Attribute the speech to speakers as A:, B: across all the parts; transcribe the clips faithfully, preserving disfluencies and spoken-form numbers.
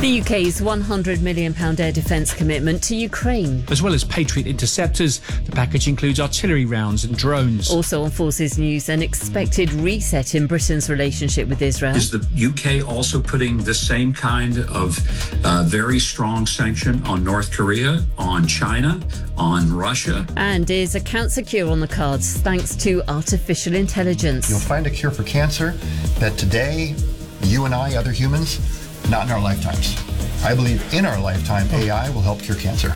A: The U K's one hundred million pounds air defence commitment to Ukraine.
B: As well as Patriot interceptors, the package includes artillery rounds and drones.
A: Also on Forces News, an expected reset in Britain's relationship with Israel.
C: Is the U K also putting the same kind of uh, very strong sanction on North Korea, on China, on Russia?
A: And is a cancer cure on the cards thanks to artificial intelligence?
D: You'll find a cure for cancer that today, you and I, other humans, not in our lifetimes. I believe in our lifetime, A I will help cure cancer.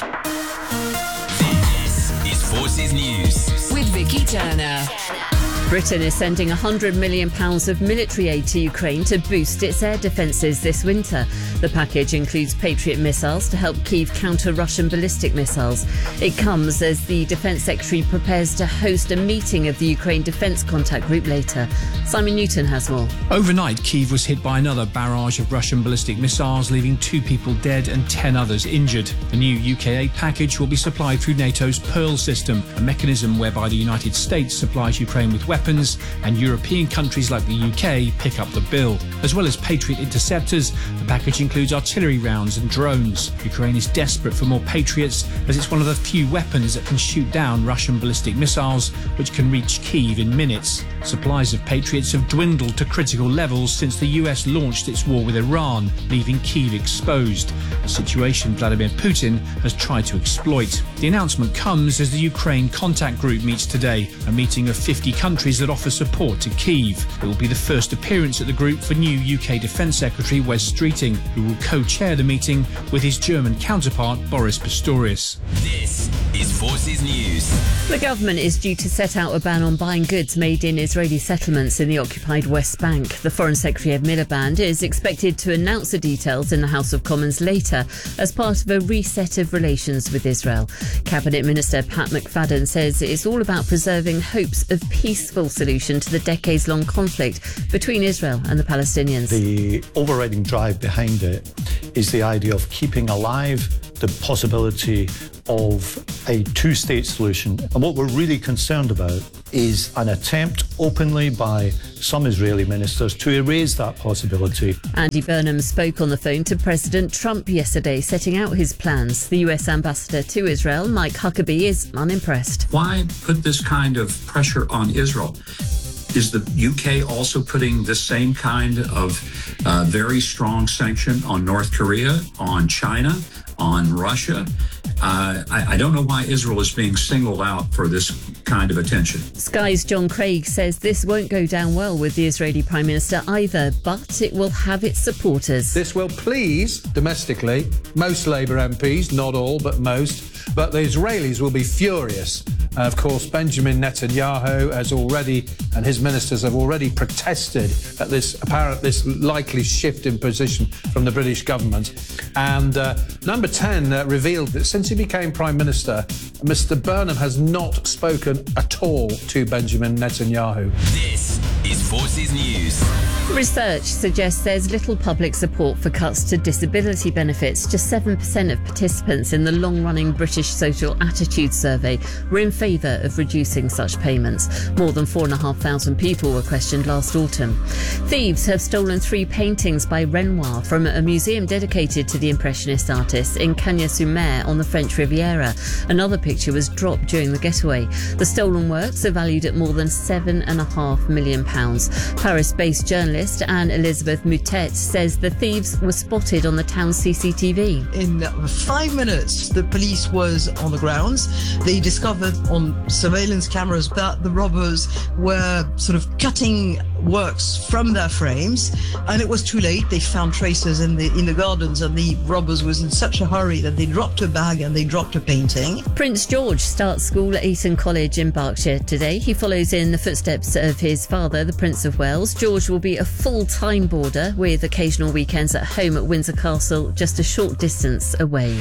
E: This is Forces News with Vicky Turner.
A: Britain is sending one hundred million pounds of military aid to Ukraine to boost its air defences this winter. The package includes Patriot missiles to help Kyiv counter Russian ballistic missiles. It comes as the Defence Secretary prepares to host a meeting of the Ukraine Defence Contact Group later. Simon Newton has more.
B: Overnight, Kyiv was hit by another barrage of Russian ballistic missiles, leaving two people dead and ten others injured. The new U K aid package will be supplied through NATO's Pearl system, a mechanism whereby the United States supplies Ukraine with weapons and European countries like the U K pick up the bill. As well as Patriot interceptors, the package includes artillery rounds and drones. Ukraine is desperate for more Patriots as it's one of the few weapons that can shoot down Russian ballistic missiles, which can reach Kyiv in minutes. Supplies of Patriots have dwindled to critical levels since the U S launched its war with Iran, leaving Kyiv exposed, a situation Vladimir Putin has tried to exploit. The announcement comes as the Ukraine Contact Group meets today, a meeting of fifty countries that offer support to Kyiv. It will be the first appearance at the group for new U K Defence Secretary Wes Streeting, who will co-chair the meeting with his German counterpart Boris Pistorius.
E: This is Forces News.
A: The government is due to set out a ban on buying goods made in Israeli settlements in the occupied West Bank. The Foreign Secretary of Miliband is expected to announce the details in the House of Commons later as part of a reset of relations with Israel. Cabinet Minister Pat McFadden says it's all about preserving hopes of peaceful solution to the decades-long conflict between Israel and the Palestinians.
F: The overriding drive behind it is the idea of keeping alive the possibility of a two-state solution. And what we're really concerned about is an attempt openly by some Israeli ministers to erase that possibility.
A: Andy Burnham spoke on the phone to President Trump yesterday, setting out his plans. The U S ambassador to Israel, Mike Huckabee, is unimpressed.
C: Why put this kind of pressure on Israel? Is the U K also putting the same kind of uh, very strong sanction on North Korea, on China, on Russia? Uh, I, I don't know why Israel is being singled out for this kind of attention.
A: Sky's John Craig says this won't go down well with the Israeli Prime Minister either, but it will have its supporters.
G: This will please, domestically, most Labour M Ps, not all, but most, but the Israelis will be furious. Uh, of course, Benjamin Netanyahu has already, and his ministers have already protested at this apparent, this likely shift in position from the British government. And uh, Number ten uh, revealed that since he became Prime Minister, Mister Burnham has not spoken at all to Benjamin Netanyahu.
E: This is Forces News.
A: Research suggests there's little public support for cuts to disability benefits. Just seven percent of participants in the long-running British Social Attitude Survey were in favour of reducing such payments. More than four thousand five hundred people were questioned last autumn. Thieves have stolen three paintings by Renoir from a museum dedicated to the Impressionist artist in Cagnes-sur-Mer on the French Riviera. Another picture was dropped during the getaway. The stolen works are valued at more than seven and a half million pounds. Paris-based journalist Anne Elizabeth Moutet says the thieves were spotted on the town's C C T V.
H: In five minutes, the police was on the grounds. They discovered on surveillance cameras that the robbers were sort of cutting works from their frames, and it was too late. They found traces in the in the gardens, and the robbers was in such a hurry that they dropped a bag and they dropped a painting. Prince
A: George starts school at Eton College in Berkshire today. He follows in the footsteps of his father, the Prince of Wales. George will be a full-time boarder with occasional weekends at home at Windsor Castle, just a short distance away.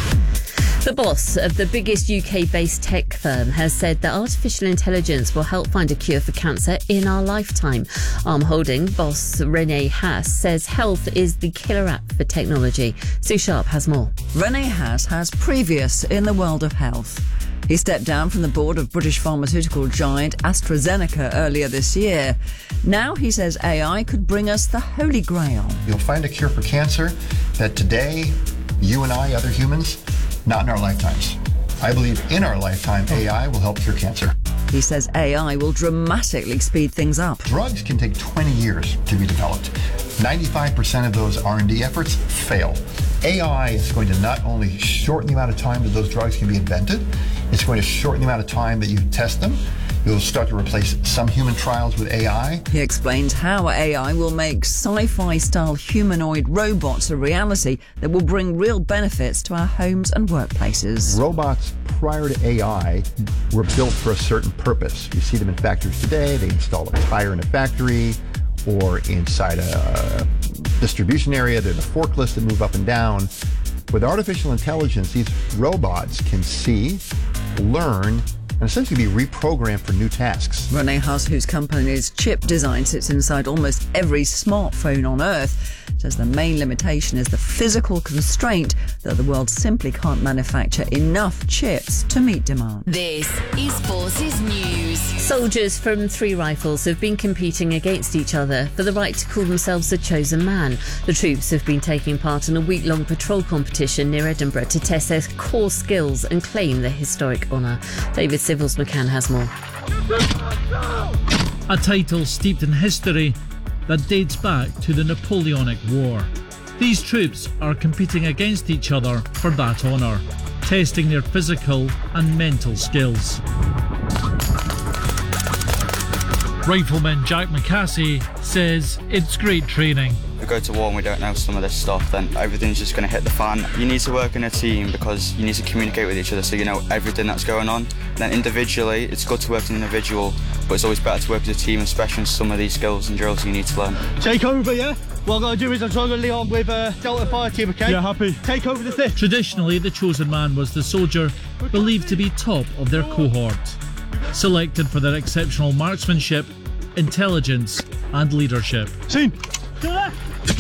A: The boss of the biggest U K-based tech firm has said that artificial intelligence will help find a cure for cancer in our lifetime. Arm Holding boss Rene Haas says health is the killer app for technology. Sue Sharp has more.
I: Rene Haas has previous in the world of health. He stepped down from the board of British pharmaceutical giant AstraZeneca earlier this year. Now he says A I could bring us the holy grail.
D: You'll find a cure for cancer that today, you and I, other humans, not in our lifetimes. I believe in our lifetime, A I will help cure cancer.
I: He says A I will dramatically speed things up.
D: Drugs can take twenty years to be developed. ninety-five percent of those R and D efforts fail. A I is going to not only shorten the amount of time that those drugs can be invented, it's going to shorten the amount of time that you test them. You'll start to replace some human trials with A I.
I: He explains how A I will make sci-fi style humanoid robots a reality that will bring real benefits to our homes and workplaces.
D: Robots prior to A I were built for a certain purpose. You see them in factories today. They install a tire in a factory or inside a distribution area. They're the forklifts that move up and down. With artificial intelligence, these robots can see, learn, and essentially be reprogrammed for new tasks.
I: Rene Haas, whose company's chip design sits inside almost every smartphone on Earth, says the main limitation is the physical constraint that the world simply can't manufacture enough chips to meet demand.
E: This is Forces News.
A: Soldiers from three rifles have been competing against each other for the right to call themselves the chosen man. The troops have been taking part in a week-long patrol competition near Edinburgh to test their core skills and claim their historic honour. David Civils McCann has more.
J: A title steeped in history that dates back to the Napoleonic War. These troops are competing against each other for that honour, testing their physical and mental skills. Rifleman Jack McCassie says it's great training.
K: If we go to war and we don't know some of this stuff, then everything's just going to hit the fan. You need to work in a team because you need to communicate with each other so you know everything that's going on. Then individually, it's good to work as an individual, but it's always better to work as a team, especially in some of these skills and drills you need to learn.
L: Take over, yeah? What I'm going to do is I'm trying to lead on with uh, Delta Fire Team, okay?
J: Yeah, happy.
L: Take over the fifth.
J: Traditionally, the chosen man was the soldier believed to be top of their cohort, selected for their exceptional marksmanship, intelligence and leadership.
L: Scene! To the left!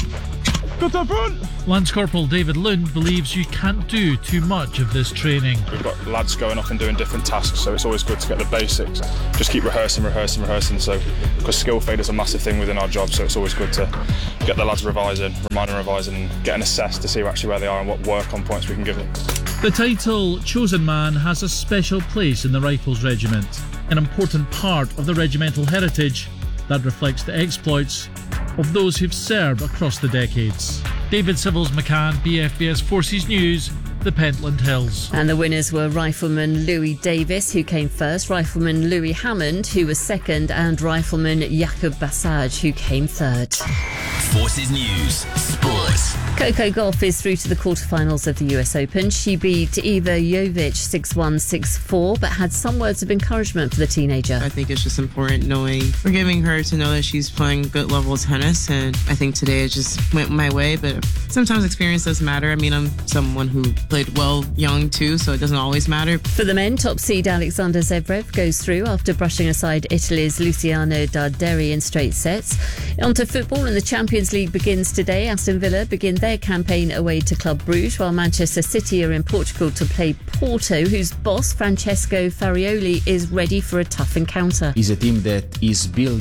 L: Go to the front!
J: Lance Corporal David Lund believes you can't do too much of this training.
M: We've got lads going off and doing different tasks, so it's always good to get the basics. Just keep rehearsing, rehearsing, rehearsing, so because skill fade is a massive thing within our job, so it's always good to get the lads revising, reminding revising and getting assessed to see actually where they are and what work on points we can give them.
J: The title Chosen Man has a special place in the Rifles Regiment, an important part of the regimental heritage that reflects the exploits of those who've served across the decades. David Civils McCann, B F B S Forces News, the Pentland Hills.
A: And the winners were Rifleman Louis Davis, who came first, Rifleman Louis Hammond, who was second, and Rifleman Jakub Basaj, who came third.
E: Forces News Sports.
A: Coco Gauff is through to the quarterfinals of the U S Open. She beat Eva Jovic six one, six four, but had some words of encouragement for the teenager.
N: I think it's just important knowing, for giving her to know that she's playing good level tennis, and I think today it just went my way, but sometimes experience does matter. I mean, I'm someone who played well young too, so it doesn't always matter.
A: For the men, top seed Alexander Zverev goes through after brushing aside Italy's Luciano Darderi in straight sets. Onto football, and the Champions League begins today. Aston Villa begin their campaign away to Club Brugge, while Manchester City are in Portugal to play Porto, whose boss Francesco Farioli is ready for a tough encounter.
O: It's a team that is built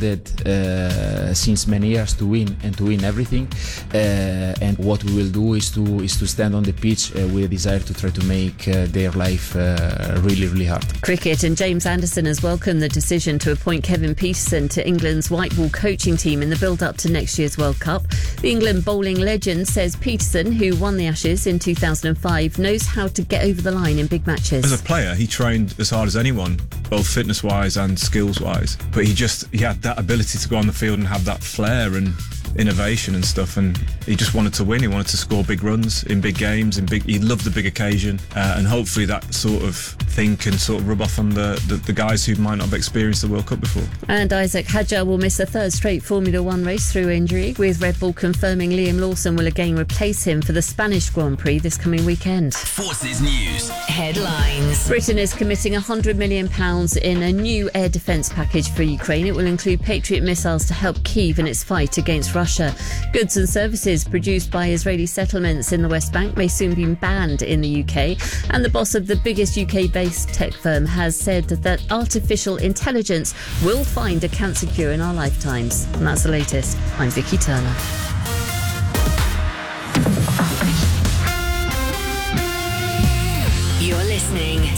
O: uh, since many years to win and to win everything, uh, and what we will do is to is to stand on the pitch uh, with a desire to try to make uh, their life uh, really really hard.
A: Cricket, and James Anderson has welcomed the decision to appoint Kevin Peterson to England's white ball coaching team in the build-up to next year's World Cup. The England bowling legend says Peterson, who won the Ashes in two thousand five, knows how to get over the line in big matches.
P: As a player, he trained as hard as anyone, both fitness-wise and skills-wise. But he just he had that ability to go on the field and have that flair and innovation and stuff, and he just wanted to win. He wanted to score big runs in big games, in big. He loved the big occasion, uh, and hopefully that sort of thing can sort of rub off on the, the, the guys who might not have experienced the World Cup before.
A: And Isaac Hadjar will miss a third straight Formula One race through injury, with Red Bull confirming Liam Lawson will again replace him for the Spanish Grand Prix this coming weekend.
E: Forces News headlines.
A: Britain is committing one hundred million pounds in a new air defence package for Ukraine. It will include Patriot missiles to help Kyiv in its fight against Russia. Goods and services produced by Israeli settlements in the West Bank may soon be banned in the U K. And the boss of the biggest U K-based tech firm has said that artificial intelligence will find a cancer cure in our lifetimes. And that's the latest. I'm Vicky Turner.
Q: You're listening